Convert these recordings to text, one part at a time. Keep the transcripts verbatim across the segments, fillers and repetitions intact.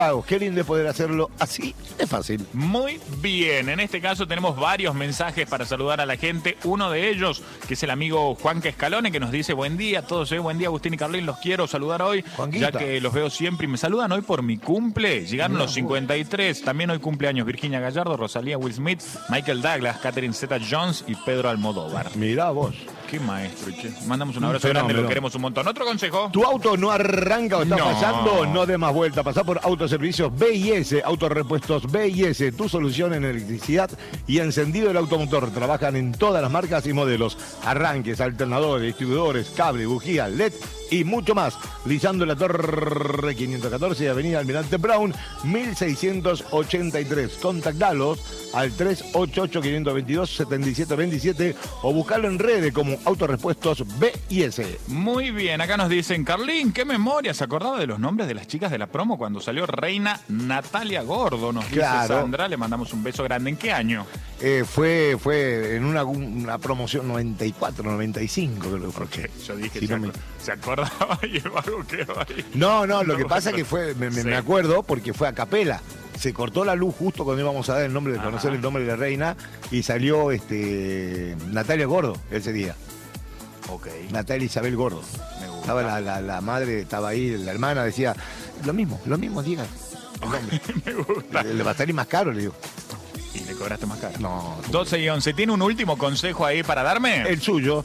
Qué lindo poder hacerlo así de fácil. Muy bien, en este caso tenemos varios mensajes para saludar a la gente. Uno de ellos, que es el amigo Juanca Escalone, que nos dice buen día a todos, ¿eh? Buen día Agustín y Carlín, los quiero saludar hoy, Juanquita, ya que los veo siempre y me saludan hoy por mi cumple. Llegaron Mirá, los cincuenta y tres, también hoy cumpleaños Virginia Gallardo, Rosalía Will Smith, Michael Douglas, Catherine Zeta-Jones y Pedro Almodóvar. Mirá vos. Qué maestro, che. Mandamos un abrazo Un grande, fenómeno. lo queremos un montón. Otro consejo. ¿Tu auto no arranca o está No. fallando? No dé más vuelta. Pasá por Autoservicios B I S, Autorepuestos B I S, tu solución en electricidad y encendido del automotor. Trabajan en todas las marcas y modelos. Arranques, alternadores, distribuidores, cable, bujía, L E D y mucho más. Lizando la Torre quinientos catorce y Avenida Almirante Brown, mil seiscientos ochenta y tres. Contactalos al tres ocho ocho, cinco dos dos, siete siete dos siete o buscarlo en redes como Autorepuestos B I S. Muy bien, acá nos dicen, Carlín, qué memoria, ¿se acordaba de los nombres de las chicas de la promo cuando salió Reina Natalia Gordo? Nos dice Claro. Sandra, le mandamos un beso grande. ¿En qué año? Eh, fue, fue en una, una promoción noventa y cuatro, noventa y cinco, creo que fue. Porque yo dije, Si se, no acu- me- se acordaba y el vago quedó ahí. No, no, lo No, que pasa es bueno. que fue, me, me- Sí. me acuerdo porque fue a capela. Se cortó la luz justo cuando íbamos a dar el nombre, de Ajá. conocer el nombre de la reina y salió este Natalia Gordo ese día. Ok, Natalia Isabel Gordo. me gusta. Estaba la, la- la madre, estaba ahí, la hermana decía, lo mismo, lo mismo, diga el nombre. me gusta. Le, le va a salir más caro, le digo. Y le cobraste más caro. No. doce y once, ¿tiene un último consejo ahí para darme? El suyo.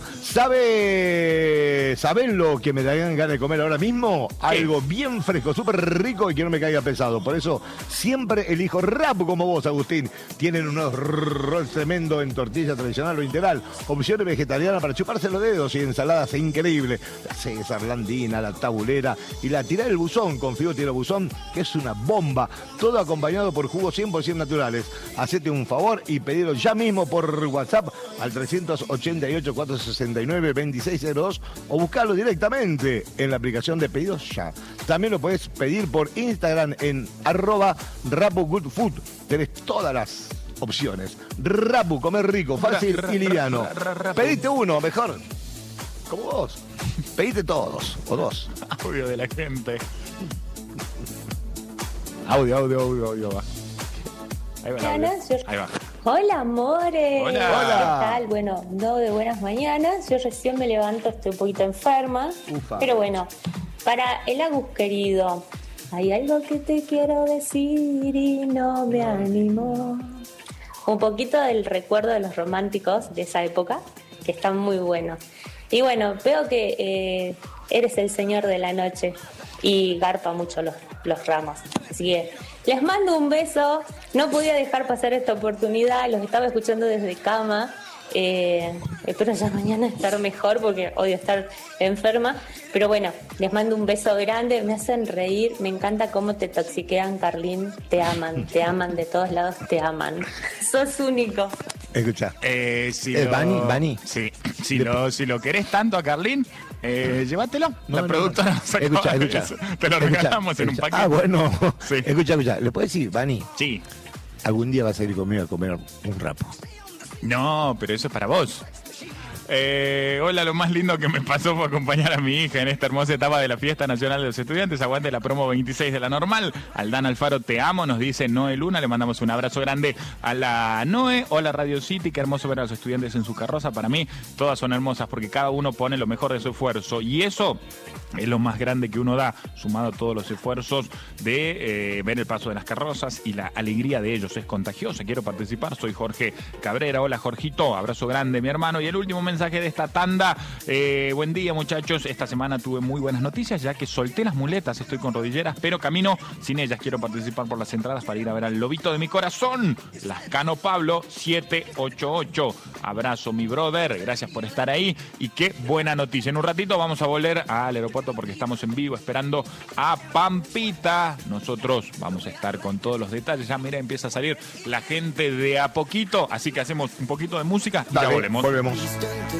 ¿Sabe, ¿Saben lo que me darían ganas de comer ahora mismo? Algo bien fresco, súper rico y que no me caiga pesado. Por eso siempre elijo Rappi como vos, Agustín. Tienen unos rolls tremendo en tortilla tradicional o integral. Opciones vegetarianas para chuparse los dedos y ensaladas increíbles. La César, la andina, la tabulera y la tirá del buzón con Figo Tira Buzón, que es una bomba. Todo acompañado por jugos cien por ciento naturales. Hacete un favor y pedilo ya mismo por WhatsApp al tres ochenta y ocho, cuatrocientos sesenta y nueve, veintiséis cero dos o buscarlo directamente en la aplicación de Pedidos Ya. También lo podés pedir por Instagram en arroba rapugoodfood. Tenés todas las opciones. Rapu, comer rico, fácil Ra- ra- y liviano. ra- ra- ra- Pedite uno, mejor. Como vos. Pedite todos, o dos. Audio de la gente. Audio, audio, audio, audio. Va. Ahí va el audio. Mañanas, yo- Ahí va. Hola, amores. Hola. Hola. ¿Qué tal? Bueno, no de buenas mañanas. Yo recién me levanto, estoy un poquito enferma. Ufa. Pero bueno, para el Agus querido, hay algo que te quiero decir y no me animo. Un poquito del recuerdo de los románticos de esa época, que están muy buenos. Y bueno, veo que eh, eres el señor de la noche y garpa mucho los, los ramos. Así que les mando un beso. No podía dejar pasar esta oportunidad, los estaba escuchando desde cama. Eh, espero ya mañana estar mejor porque odio estar enferma. Pero bueno, les mando un beso grande, me hacen reír, me encanta cómo te toxiquean, Carlín. Te aman, te aman de todos lados, te aman. Sos único. Escucha. Eh, si Eh, lo... Bani, Bani. Sí, si lo, si lo querés tanto a Carlín, eh, llévatelo. No, la no, productora no. nos acaba Escucha, de escucha. decir. Te lo Escucha, regalamos en un escucha. paquete. Ah, bueno. Sí. Escucha, escucha. ¿Le puedes decir, Bani? Sí. Algún día vas a ir conmigo a comer un rapo. No, pero eso es para vos. Eh, hola, lo más lindo que me pasó fue acompañar a mi hija en esta hermosa etapa de la Fiesta Nacional de los Estudiantes. Aguante la promo veintiséis de la normal. Aldán Alfaro, te amo, nos dice Noé Luna. Le mandamos un abrazo grande a la Noé. Hola, Radio City. Qué hermoso ver a los estudiantes en su carroza. Para mí, todas son hermosas porque cada uno pone lo mejor de su esfuerzo. Y eso es lo más grande que uno da, sumado a todos los esfuerzos de eh, ver el paso de las carrozas y la alegría de ellos. Es contagiosa. Quiero participar. Soy Jorge Cabrera. Hola, Jorgito. Abrazo grande, mi hermano. Y el último mensaje de esta tanda. Eh, buen día, muchachos. Esta semana tuve muy buenas noticias, ya que solté las muletas. Estoy con rodilleras, pero camino sin ellas. Quiero participar por las entradas para ir a ver al lobito de mi corazón, Lascano Pablo siete ocho ocho. Abrazo, mi brother. Gracias por estar ahí. Y qué buena noticia. En un ratito vamos a volver al aeropuerto porque estamos en vivo esperando a Pampita. Nosotros vamos a estar con todos los detalles. Ya, mira, empieza a salir la gente de a poquito. Así que hacemos un poquito de música y Dale, ya volvemos. volvemos.